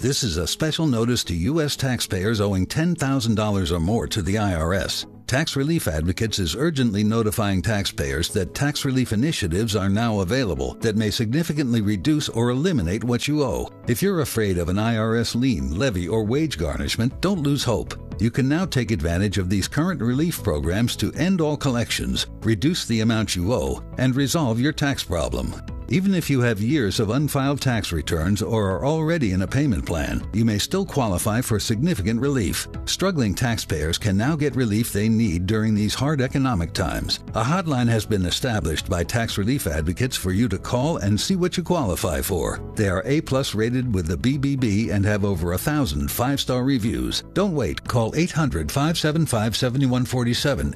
This is a special notice to U.S. taxpayers owing $10,000 or more to the IRS. Tax Relief Advocates is urgently notifying taxpayers that tax relief initiatives are now available that may significantly reduce or eliminate what you owe. If you're afraid of an IRS lien, levy, or wage garnishment, don't lose hope. You can now take advantage of these current relief programs to end all collections, reduce the amount you owe, and resolve your tax problem. Even if you have years of unfiled tax returns or are already in a payment plan, you may still qualify for significant relief. Struggling taxpayers can now get relief they need during these hard economic times. A hotline has been established by Tax Relief Advocates for you to call and see what you qualify for. They are A+ rated with the BBB and have over 1,000 5-star reviews. Don't wait. Call 800-575-7147.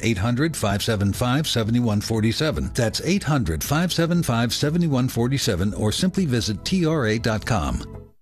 800-575-7147. That's 800-575-7147 or simply visit TRA.com.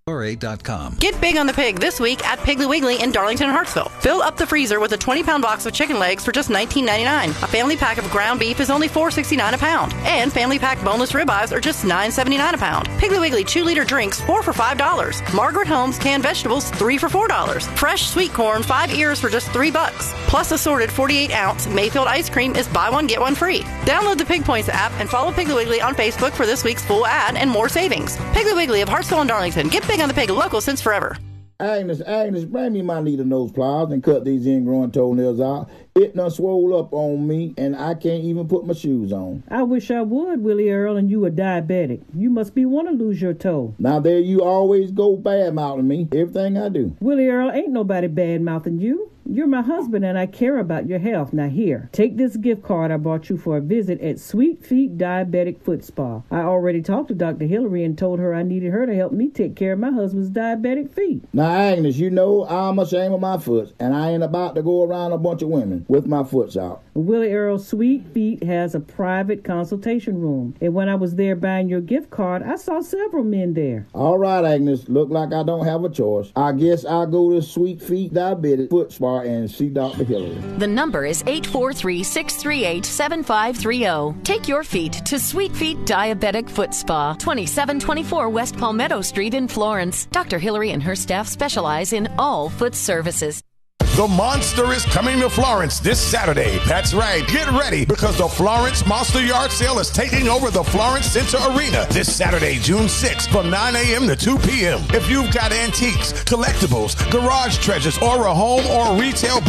Get big on the pig this week at Piggly Wiggly in Darlington and Hartsville. Fill up the freezer with a 20-pound box of chicken legs for just $19.99. A family pack of ground beef is only $4.69 a pound. And family pack boneless ribeyes are just $9.79 a pound. Piggly Wiggly 2-liter drinks 4 for $5. Margaret Holmes canned vegetables 3 for $4. Fresh sweet corn 5 ears for just $3. Plus assorted 48-ounce Mayfield ice cream is buy one get one free. Download the Pig Points app and follow Piggly Wiggly on Facebook for this week's full ad and more savings. Piggly Wiggly of Hartsville and Darlington. Get big on the pig, local since forever. Agnes, bring me my needle nose pliers and cut these ingrowing toenails out. It done swole up on me, and I can't even put my shoes on. I wish I would, Willie Earl, and you were diabetic. You must be want to lose your toe. Now there you always go bad-mouthing me, everything I do. Willie Earl, ain't nobody bad-mouthing you. You're my husband, and I care about your health. Now here, take this gift card I bought you for a visit at Sweet Feet Diabetic Foot Spa. I already talked to Dr. Hillary and told her I needed her to help me take care of my husband's diabetic feet. Now, Agnes, you know I'm ashamed of my foot, and I ain't about to go around a bunch of women with my foots out. Willie Earl Sweet Feet has a private consultation room, and when I was there buying your gift card, I saw several men there. All right, Agnes, look like I don't have a choice. I guess I'll go to Sweet Feet Diabetic Foot Spa and see Dr. Hillary. The number is 843-638-7530. Take your feet to Sweet Feet Diabetic Foot Spa, 2724 West Palmetto Street in Florence. Dr. Hillary and her staff specialize in all foot services. The Monster is coming to Florence this Saturday. That's right. Get ready because the Florence Monster Yard Sale is taking over the Florence Center Arena this Saturday, June 6th from 9 a.m. to 2 p.m. If you've got antiques, collectibles, garage treasures, or a home or retail